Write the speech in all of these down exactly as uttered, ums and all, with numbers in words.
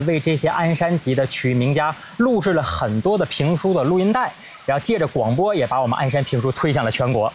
为这些鞍山籍的曲艺名家录制了很多的评书的录音带，然后借着广播也把我们鞍山评书推向了全国。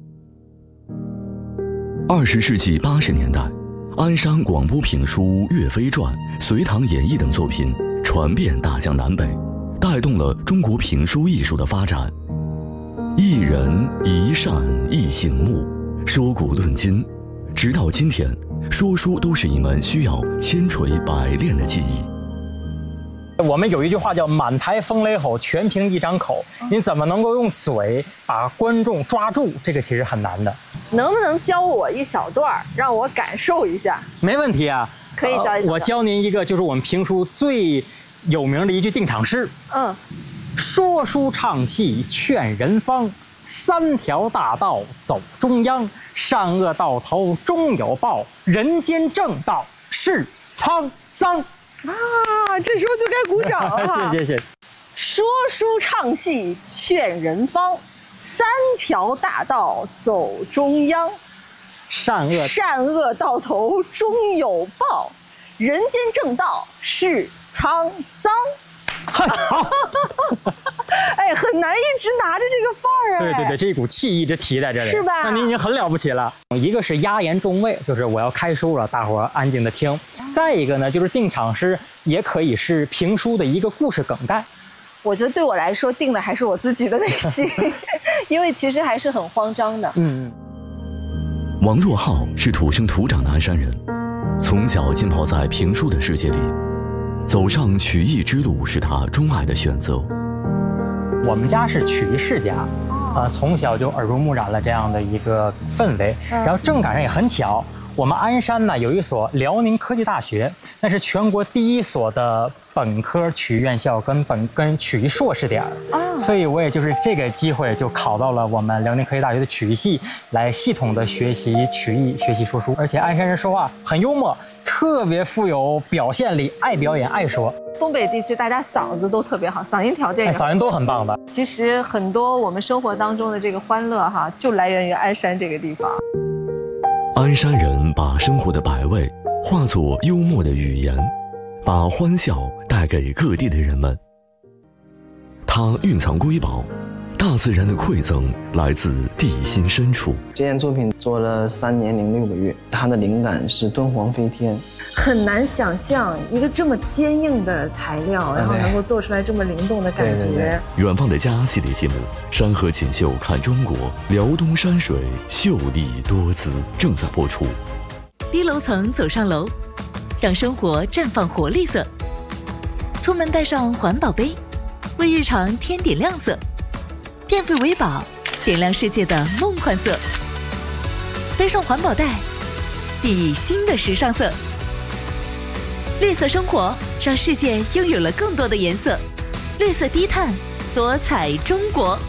二十世纪八十年代，鞍山广播评书《岳飞传》《隋唐演义》等作品传遍大江南北，带动了中国评书艺术的发展。一人一扇一醒目，说古论今，直到今天，说书都是一门需要千锤百炼的技艺。 我们有一句话叫满台风雷吼，全凭一张口。你怎么能够用嘴把观众抓住？这个其实很难的。 能不能教我一小段，让我感受一下？ 没问题啊， 可以教一下、呃。 我教您一个，就是我们评书最有名的一句定场诗。 嗯， 说书唱戏劝人方，三条大道走中央，善恶到头终有报，人间正道是沧桑。 啊，这时候就该鼓掌了。 谢谢谢谢。 说书唱戏劝人方，三条大道走中央， 善恶善恶到头终有报，人间正道是沧桑。 嗨，好。 哎，很难一直拿着这个范儿啊。 对对对，这一股气一直提在这里， 是吧？ 那您已经很了不起了。一个是压言重味，就是我要开书了，大伙儿安静的听。再一个呢，就是定场诗，也可以是评书的一个故事梗概。 我觉得对我来说，定的还是我自己的内心，因为其实还是很慌张的。 嗯。 王若浩是土生土长的鞍山人，从小浸泡在评书的世界里，走上曲艺之路是他钟爱的选择。 我们家是曲艺世家，啊、呃，从小就耳濡目染了这样的一个氛围。然后正赶上也很巧，我们鞍山呢有一所辽宁科技大学，那是全国第一所的本科曲艺院校跟本跟曲艺硕士点儿，所以我也就是这个机会就考到了我们辽宁科技大学的曲艺系，来系统的学习曲艺，学习说书。而且鞍山人说话很幽默，特别富有表现力，爱表演，爱说。 东北地区大家嗓子都特别好，嗓音条件也好， 嗓音都很棒的。 其实很多我们生活当中的这个欢乐哈，就来源于鞍山这个地方。 鞍山人把生活的百味化作幽默的语言，把欢笑带给各地的人们。它蕴藏瑰宝，大自然的馈赠来自地心深处。 这件作品做了三年零六个月，它的灵感是敦煌飞天。 很难想象一个这么坚硬的材料，然后能够做出来这么灵动的感觉。 对对对， 远方的家系列节目《山河锦绣看中国》，辽东山水秀丽多姿正在播出。 低楼层走上楼，让生活绽放活力色。出门带上环保杯，为日常添点亮色。变废为宝，点亮世界的梦幻色。背上环保袋，熠熠新的时尚色。绿色生活，让世界拥有了更多的颜色。绿色低碳，多彩中国。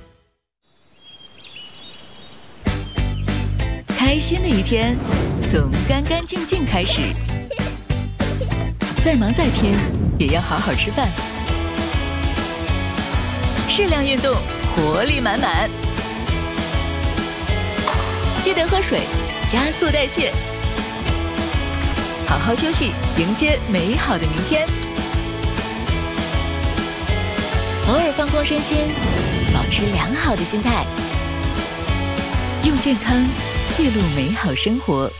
开心的一天，从干干净净开始。再忙再拼，也要好好吃饭。适量运动，活力满满。记得喝水，加速代谢。好好休息，迎接美好的明天。偶尔放空身心，保持良好的心态，用健康记录美好生活。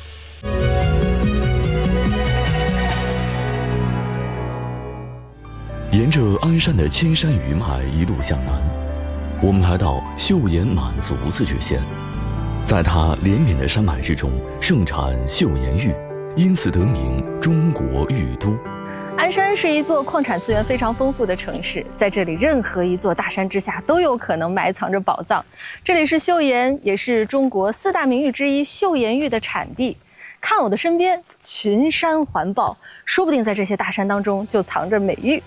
沿着鞍山的千山余脉一路向南，我们来到岫岩满族自治县。在它连绵的山脉之中，盛产岫岩玉，因此得名中国玉都。 鞍山是一座矿产资源非常丰富的城市，在这里任何一座大山之下都有可能埋藏着宝藏。这里是岫岩，也是中国四大名玉之一岫岩玉的产地。看我的身边，群山环抱，说不定在这些大山当中就藏着美玉。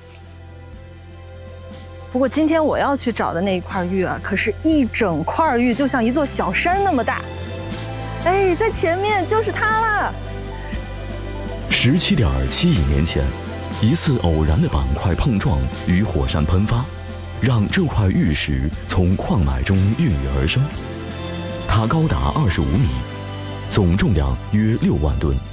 不过今天我要去找的那一块玉啊，可是一整块玉，就像一座小山那么大。哎，在前面就是它了。 十七点七亿年前，一次偶然的板块碰撞与火山喷发，让这块玉石从矿脉中孕育而生。它高达二十五米，总重量约六万吨，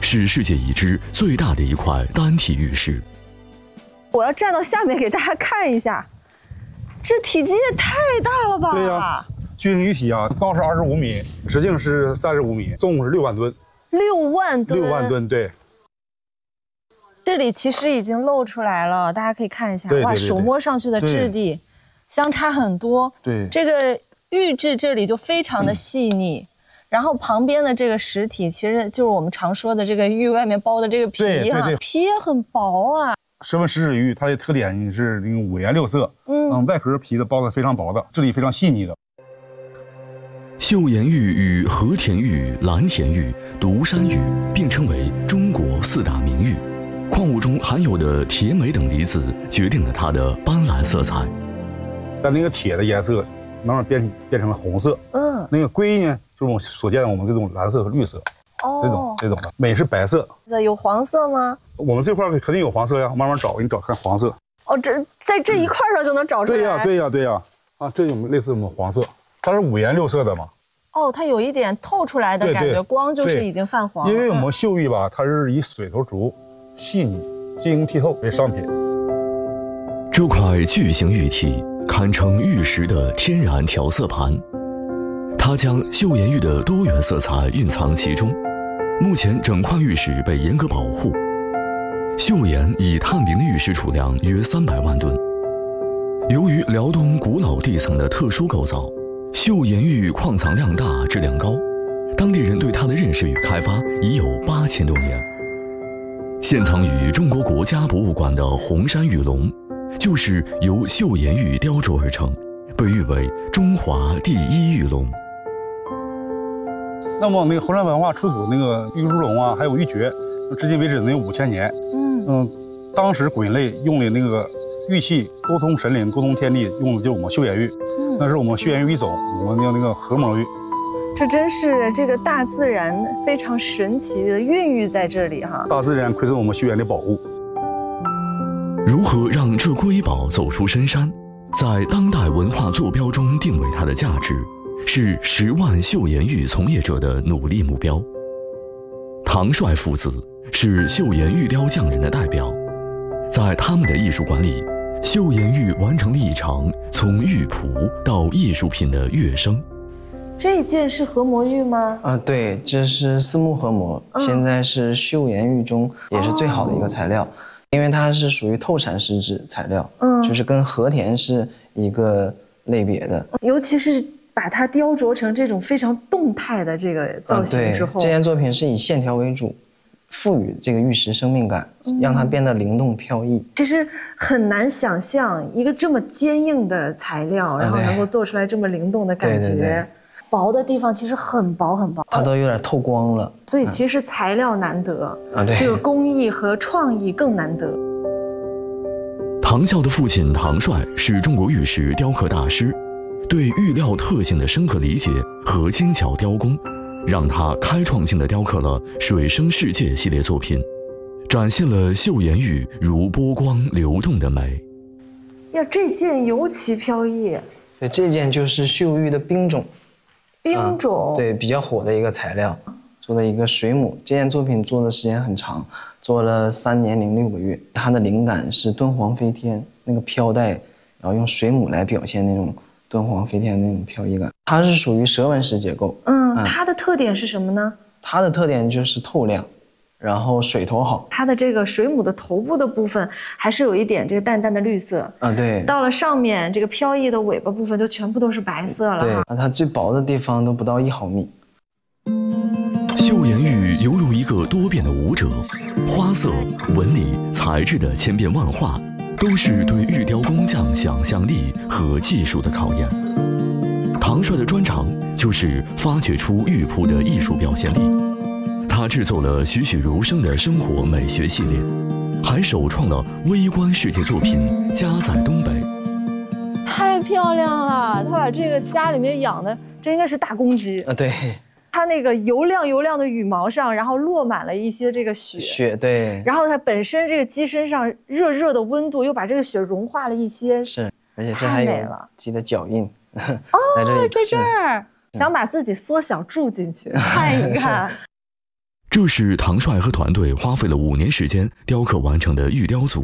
是世界已知最大的一块单体玉石。 我要站到下面给大家看一下，这体积也太大了吧？ 对呀、啊，巨型玉体啊，高是二十五米，直径是三十五米，重是六万吨。 六万吨。 六万吨，对。 这里其实已经露出来了，大家可以看一下， 对对对对， 哇，手摸上去的质地相差很多。 对， 这个玉质这里就非常的细腻。嗯，然后旁边的这个实体，其实就是我们常说的这个玉外面包的这个皮哈， 对对对， 皮也很薄啊。 十纹石子玉，它的特点是那个五颜六色，嗯嗯，外壳皮的包的非常薄的，质地非常细腻的。 岫岩玉与和田玉、蓝田玉、独山玉并称为中国四大名玉，矿物中含有的铁、镁等离子决定了它的斑斓色彩。 但那个铁的颜色慢慢变变成了红色，嗯，那个硅呢，就是我们所见的我们这种蓝色和绿色，哦，这种这种的，镁是白色。 有黄色吗？ 我们这块肯定有黄色呀，慢慢找，给你找看黄色。 哦，这在这一块上就能找出来。 对呀，对呀，对呀。啊，这种类似我们黄色，它是五颜六色的嘛。 哦，它有一点透出来的感觉，对对，光就是已经泛黄。 因为我们岫玉吧，它是以水头足、细腻、晶莹剔透为商品。 这块巨型玉体堪称玉石的天然调色盘，它将岫岩玉的多元色彩蕴藏其中。目前整块玉石被严格保护。岫岩已探明的玉石储量约三百万吨。由于辽东古老地层的特殊构造，岫岩玉矿藏量大、质量高，当地人对它的认识与开发已有八千多年。现藏于中国国家博物馆的红山玉龙，就是由岫岩玉雕琢而成，被誉为中华第一玉龙。 那么那个红山文化出土那个玉猪龙啊，还有玉珏，至今为止能有五千年。嗯嗯，当时古人类用的那个玉器沟通神灵、沟通天地，用的就是我们岫岩玉。嗯，那是我们岫岩玉一种，我们叫那个合模玉。 这真是这个大自然非常神奇的孕育在这里哈。 大自然馈赠我们岫岩的宝物。 如何让这瑰宝走出深山，在当代文化坐标中定位它的价值，是十万岫岩玉从业者的努力目标。唐帅父子是岫岩玉雕匠人的代表，在他们的艺术馆里，岫岩玉完成了一场从玉璞到艺术品的跃升。 这件是合模玉吗？ 啊，对，这是四目合模，嗯、现在是岫岩玉中也是最好的一个材料，哦、因为它是属于透闪石质材料，嗯，就是跟和田是一个类别的。 尤其是把它雕琢成这种非常动态的这个造型之后， 啊、这件作品是以线条为主，赋予这个玉石生命感，嗯、让它变得灵动飘逸。 其实很难想象一个这么坚硬的材料，然后能够做出来这么灵动的感觉。对对对，薄的地方其实很薄很薄， 它都有点透光了。 所以其实材料难得， 嗯、 这个工艺和创意更难得。 唐孝的父亲唐帅是中国玉石雕刻大师，对玉料特性的深刻理解和精巧雕工，让他开创性地雕刻了《水生世界》系列作品，展现了岫岩玉如波光流动的美。 呀，这件尤其飘逸。 对，这件就是岫玉的冰种。 冰种、 啊、对，比较火的一个材料，做的一个水母。这件作品做的时间很长，做了三年零六个月。它的灵感是敦煌飞天那个飘带，然后用水母来表现那种敦煌飞天那种飘逸感。它是属于蛇纹石结构。 嗯，它的特点是什么呢？ 它的特点就是透亮，然后水头好。 它的这个水母的头部的部分还是有一点这个淡淡的绿色啊，对。 到了上面这个飘逸的尾巴部分就全部都是白色了。 对，啊，它最薄的地方都不到一毫米。 岫岩玉犹如一个多变的舞者，花色、纹理、材质的千变万化，都是对玉雕工匠想象力和技术的考验。唐帅的专长就是发掘出玉璞的艺术表现力。他制作了栩栩如生的生活美学系列，还首创了微观世界作品《家在东北》。 太漂亮了！他把这个家里面养的，这应该是大公鸡啊，对。 它那个油亮油亮的羽毛上，然后落满了一些这个雪。 雪，对。 然后它本身这个鸡身上热热的温度，又把这个雪融化了一些。 是，而且这还有鸡的脚印。 哦，在这儿，想把自己缩小住进去看一看。 这是唐帅和团队花费了五年时间雕刻完成的玉雕组。